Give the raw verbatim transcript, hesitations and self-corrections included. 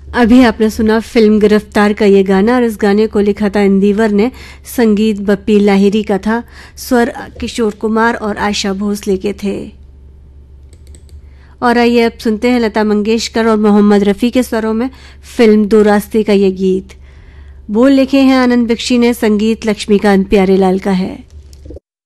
अभी आपने सुना फिल्म गिरफ्तार का ये गाना, और इस गाने को लिखा था इंदिवर ने, संगीत बप्पी लाहिरी का था, स्वर किशोर कुमार और आयशा भोसले के थे। और आइए अब सुनते हैं लता मंगेशकर और मोहम्मद रफ़ी के स्वरों में फिल्म दो रास्ते का ये गीत। बोल लिखे हैं आनंद बख्शी ने, संगीत लक्ष्मीकांत प्यारेलाल का है।